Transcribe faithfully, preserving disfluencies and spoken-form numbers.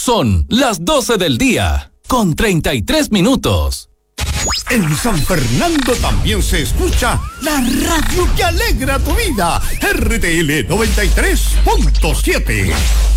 Son las doce del día, con treinta y tres minutos. En San Fernando también se escucha la radio que alegra tu vida. R T L noventa y tres punto siete.